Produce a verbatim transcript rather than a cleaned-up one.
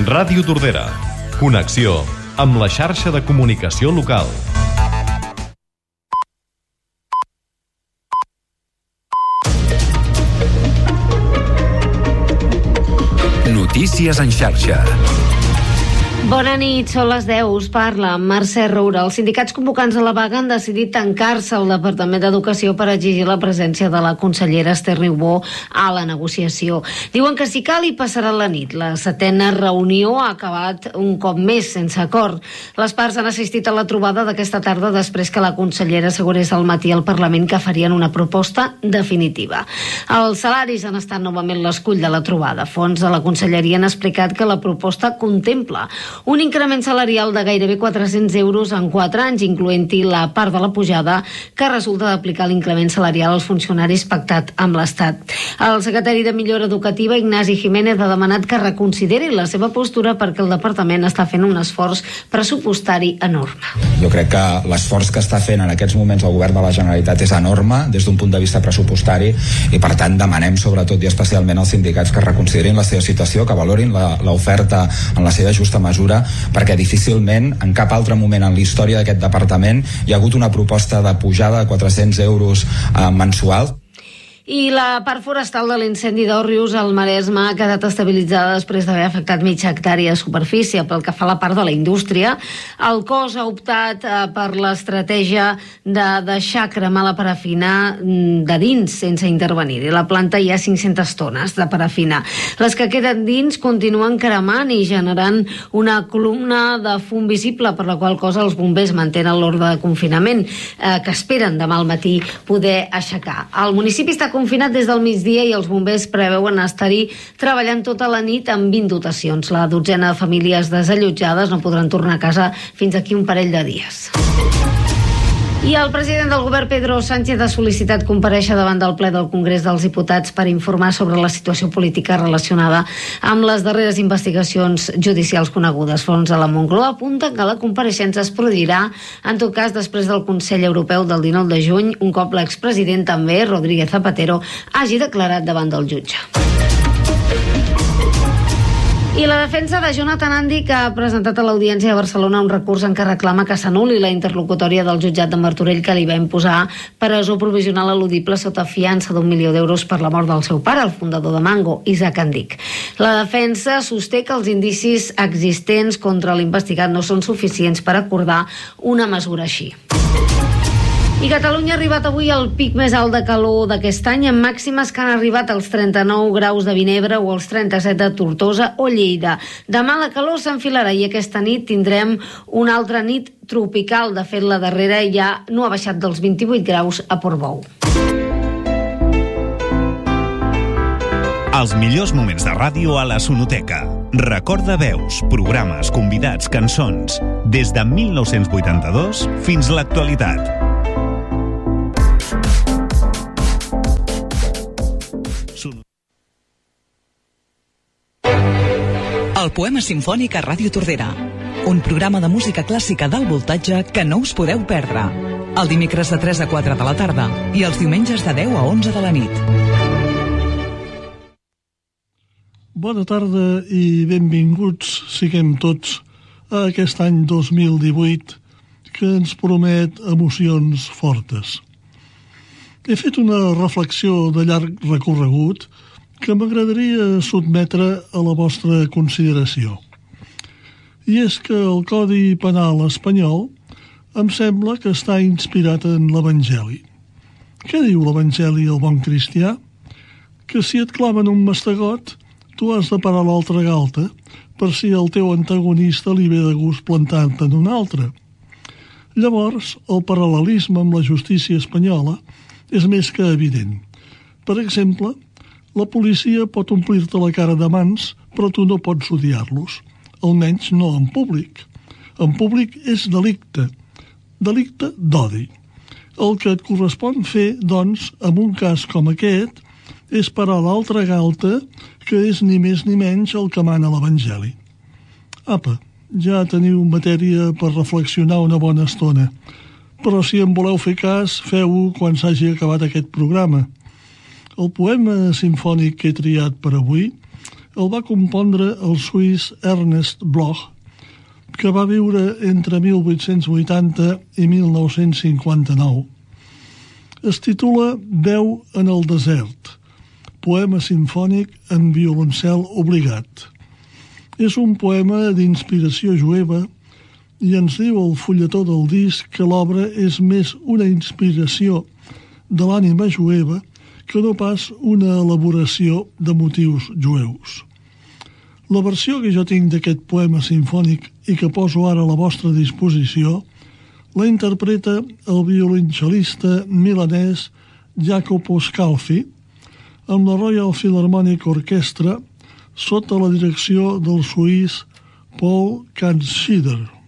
Ràdio Tordera. Connexió amb la xarxa de comunicació local. Notícies en xarxa. Bona nit, són les deu, us parla Mercè Roura. Els sindicats convocants a la vaga han decidit tancar-se al Departament d'Educació per exigir la presència de la consellera Esther Niubó a la negociació. Diuen que si cal hi passaran la nit. La setena reunió ha acabat un cop més sense acord. Les parts han assistit a la trobada d'aquesta tarda després que la consellera assegurés al matí al Parlament que farien una proposta definitiva. Els salaris han estat novament l'escull de la trobada. Fons de la conselleria han explicat que la proposta contempla un increment salarial de gairebé quatre-cents euros en quatre anys, incloent-hi la part de la pujada que resulta d'aplicar l'increment salarial als funcionaris pactat amb l'Estat. El secretari de Millora Educativa, Ignasi Jiménez, ha demanat que reconsideri la seva postura perquè el departament està fent un esforç pressupostari enorme. Jo crec que l'esforç que està fent en aquests moments el govern de la Generalitat és enorme des d'un punt de vista pressupostari i, per tant, demanem sobretot i especialment als sindicats que reconsiderin la seva situació, que valorin l'oferta en la seva justa mesura, perquè difícilment en cap altre moment en la història d'aquest departament hi ha hagut una proposta de pujada de quatre-cents euros eh, mensuals. I la part forestal de l'incendi d'Òrrius al Maresme ha quedat estabilitzada després d'haver afectat mitja hectàrea de superfície. Pel que fa a la part de la indústria, el cos ha optat eh, per l'estratègia de deixar cremar la parafina de dins sense intervenir. I la planta hi ha cinc-centes tones de parafina. Les que queden dins continuen cremant i generant una columna de fum visible, per la qual cosa els bombers mantenen l'ordre de confinament eh, que esperen demà al matí poder aixecar. El municipi està confinat des del migdia i els bombers preveuen estar-hi treballant tota la nit amb vint dotacions. La dotzena de famílies desallotjades no podran tornar a casa fins aquí un parell de dies. I el president del govern, Pedro Sánchez, ha sol·licitat comparèixer davant del ple del Congrés dels Diputats per informar sobre la situació política relacionada amb les darreres investigacions judicials conegudes. Fons a la Moncloa apunten que la compareixença es produirà, en tot cas, després del Consell Europeu del dinou de juny, un cop l'expresident també, Rodríguez Zapatero, hagi declarat davant del jutge. I la defensa de Jonathan Andy, que ha presentat a l'Audiència de Barcelona un recurs en què reclama que s'anul·li la interlocutòria del jutjat de Martorell que li va imposar presó provisional eludible sota fiança d'un milió d'euros per la mort del seu pare, el fundador de Mango, Isaac Andic. La defensa sosté que els indicis existents contra l'investigat no són suficients per acordar una mesura així. I Catalunya ha arribat avui al pic més alt de calor d'aquest any, amb màximes que han arribat als trenta-nou graus de Vinebre o als trenta-set de Tortosa o Lleida. Demà la calor s'enfilarà i aquesta nit tindrem una altra nit tropical. De fet, la darrera ja no ha baixat dels vint-i-vuit graus a Portbou. Els millors moments de ràdio a la Sonoteca. Recorda veus, programes, convidats, cançons, des de mil nou-cents vuitanta-dos fins a l'actualitat. El Poema Simfònic a Ràdio Tordera. Un programa de música clàssica d'alt voltatge que no us podeu perdre. El dimecres de tres a quatre de la tarda i els diumenges de deu a onze de la nit. Bona tarda i benvinguts siguem tots a aquest any dos mil divuit que ens promet emocions fortes. He fet una reflexió de llarg recorregut que m'agradaria sotmetre a la vostra consideració. I és que el Codi Penal espanyol em sembla que està inspirat en l'Evangeli. Què diu l'Evangeli al bon cristià? Que si et claven un mastegot, tu has de parar l'altra galta per si el teu antagonista li ve de gust plantar-te en una altra. Llavors, el paral·lelisme amb la justícia espanyola és més que evident. Per exemple, la policia pot omplir-te la cara de mans, però tu no pots odiar-los, almenys no en públic. En públic és delicte, delicte d'odi. El que et correspon fer, doncs, en un cas com aquest, és parar l'altra galta, que és ni més ni menys el que mana l'Evangeli. Apa, ja teniu matèria per reflexionar una bona estona, però si en voleu fer cas, feu-ho quan s'hagi acabat aquest programa. El poema simfònic que he triat per avui El va compondre el suís Ernest Bloch, que va viure entre mil vuit-cents vuitanta i mil nou-cents cinquanta-nou. Es titula Veu en el desert, poema simfònic en violoncel obligat. És un poema d'inspiració jueva i ens diu el fulletó del disc que l'obra és més una inspiració de l'ànima jueva que no pas una elaboració de motius jueus. La versió que jo tinc d'aquest poema simfònic i que poso ara a la vostra disposició la interpreta el violoncel·lista milanès Jacopo Scalfi amb la Royal Philharmonic Orchestra sota la direcció del suís Paul Kantschieder.